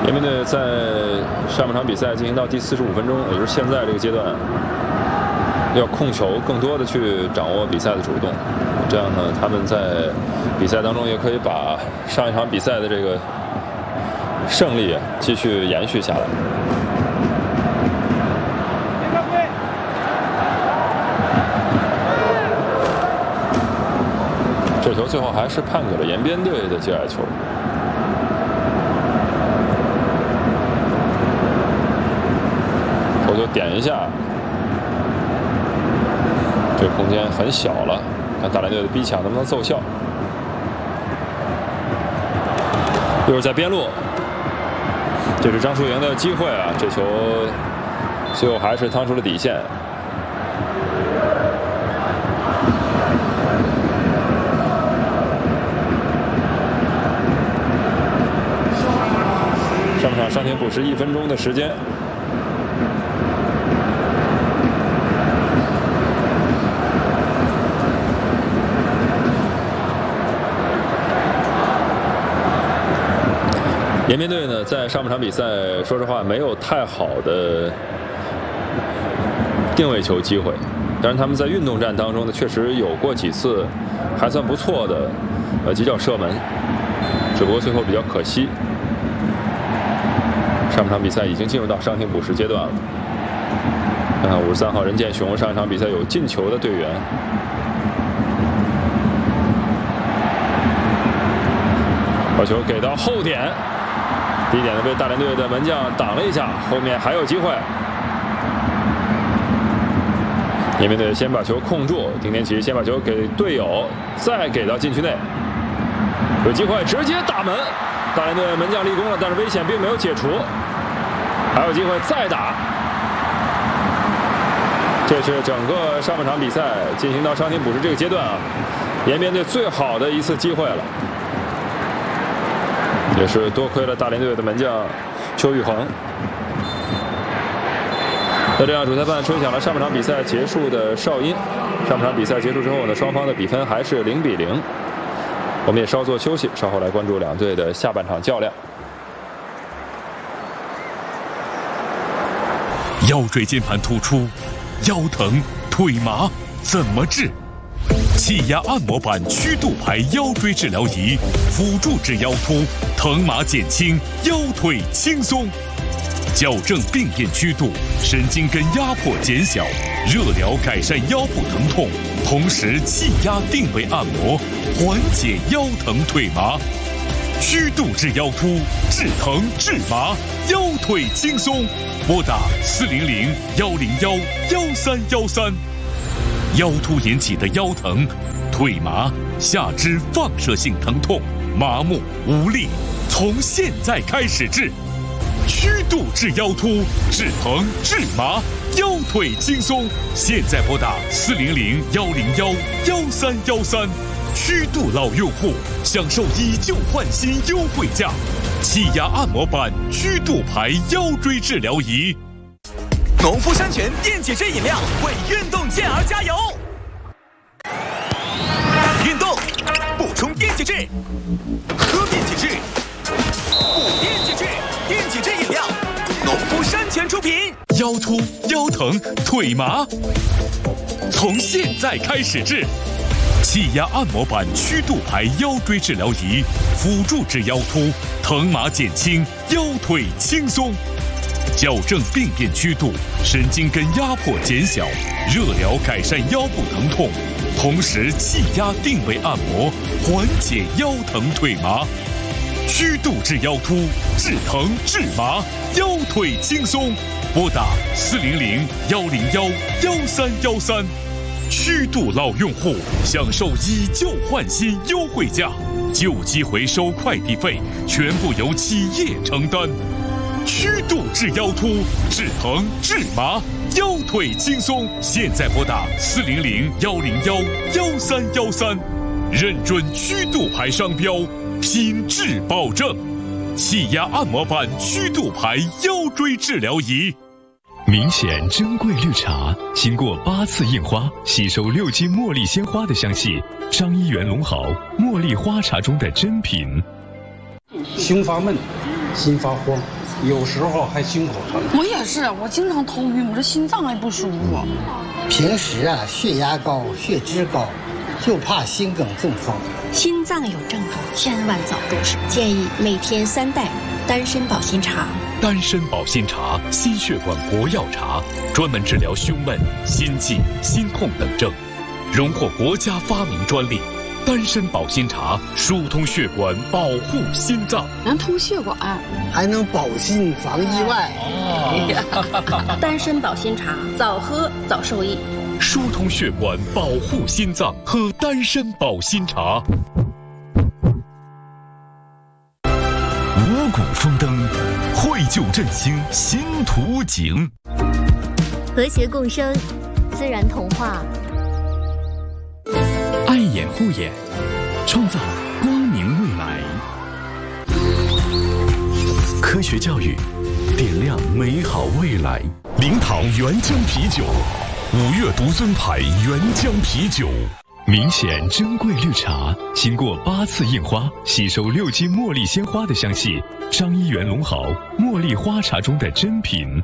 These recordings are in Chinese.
延边队在上半场比赛进行到第45分钟，也就是现在这个阶段，要控球，更多的去掌握比赛的主动。这样呢，他们在比赛当中也可以把上一场比赛的这个胜利继续延续下来。这球最后还是判给了延边队的界外球。头球点一下，这个空间很小了，看大连队的逼抢能不能奏效。又是在边路，这是张淑莹的机会啊！这球最后还是趟出了底线。上半场伤停补时1分钟的时间。延边队呢，在上半场比赛，说实话没有太好的定位球机会，当然他们在运动战当中呢，确实有过几次还算不错的急角射门，只不过最后比较可惜。上半场比赛已经进入到伤停补时阶段了。看看53号任建雄，上一场比赛有进球的队员。把球给到后点。第一点呢，被大连队的门将挡了一下，后面还有机会。延边队先把球控住，丁天琪先把球给队友，再给到禁区内，有机会直接打门。大连队门将立功了，但是危险并没有解除，还有机会再打。这是整个上半场比赛进行到伤停补时这个阶段啊，延边队最好的一次机会了。也是多亏了大连队的门将邱玉恒。那这样，主裁判吹响了上半场比赛结束的哨音。上半场比赛结束之后呢，双方的比分还是0-0。我们也稍作休息，稍后来关注两队的下半场较量。 腰椎间盘突出、腰疼、腿麻怎么治？气压按摩板曲度牌腰椎治疗仪，辅助治腰突，疼麻减轻，腰腿轻松，矫正病变曲度，神经根压迫减小，热疗改善腰部疼痛，同时气压定位按摩，缓解腰疼腿麻，曲度治腰突，治疼治麻，腰腿轻松。拨打400-101-1313。腰突引起的腰疼、腿麻、下肢放射性疼痛、麻木、无力，从现在开始治。曲度治腰突，治疼治麻，腰腿轻松。现在拨打400-101-1313。曲度老用户享受以旧换新优惠价，气压按摩板曲度牌腰椎治疗仪。 农夫山泉电解质饮料为运动健儿加油！运动补充电解质，喝电解质，补电解质，电解质饮料，农夫山泉出品。 腰突、腰疼、腿麻，从现在开始治。气压按摩板曲度牌腰椎治疗仪，辅助治腰突，疼麻减轻，腰腿轻松。矫正病变曲度，神经根压迫减小，热疗改善腰部疼痛，同时气压定位按摩，缓解腰疼腿麻。曲度治腰突，治疼治麻，腰腿轻松。拨打400-101-1313。曲度老用户享受以旧换新优惠价，旧机回收快递费全部由企业承担。曲度治腰突，治疼治麻，腰腿轻松。现在拨打400-101-1313，认准曲度牌商标，品质保证。气压按摩板曲度牌腰椎治疗仪。 明显珍贵绿茶，经过8次印花，吸收6斤茉莉鲜花的香气。张一元龙好，茉莉花茶中的珍品。 胸发闷，心发慌， 有时候还心口疼。 我也是，我经常头晕，我这心脏还不舒服。 平时啊，血压高、血脂高，就怕心梗中风。 心脏有症状，千万早入手。建议每天3袋丹参保心茶。 丹参保心茶，心血管国药茶，专门治疗胸闷、心悸、心痛等症，荣获国家发明专利。丹参保心茶疏通血管，保护心脏， 能通血管， 还能保心防意外。 丹参保心茶，早喝早受益。 疏通血管，保护心脏，喝丹参保心茶。 五谷丰登，绘就振兴新图景。 和谐共生，自然童话。 爱眼护眼，创造光明未来。 科学教育，点亮美好未来。临淌原浆啤酒，5月独尊牌原浆啤酒。 明显珍贵绿茶，经过8次印花，吸收6斤茉莉鲜花的香气。张一元龙好，茉莉花茶中的珍品。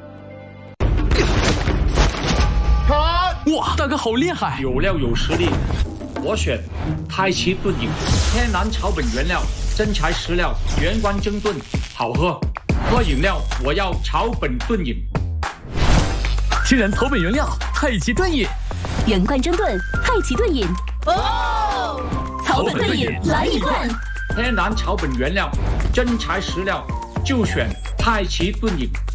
哇，大哥好厉害！ 有料有实力，我选太极炖饮，天然草本原料，真材实料，原罐蒸炖，好喝。喝饮料我要草本炖饮。 天然草本原料，太极炖饮， 原罐蒸炖，太极炖饮。哦，草本炖饮来一罐。 天然草本原料，真材实料，就选太极炖饮。